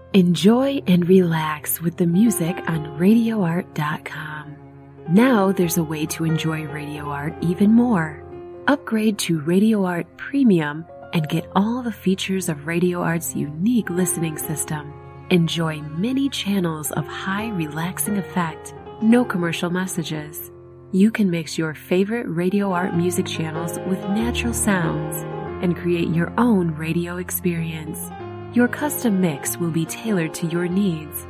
Enjoy and relax with the music on RadioArt.com. Now there's a way to enjoy Radio Art even more. Upgrade to Radio Art Premium and get all the features of Radio Art's unique listening system. Enjoy many channels of high relaxing effect, no commercial messages. You can mix your favorite Radio Art music channels with natural sounds and create your own radio experience. Your custom mix will be tailored to your needs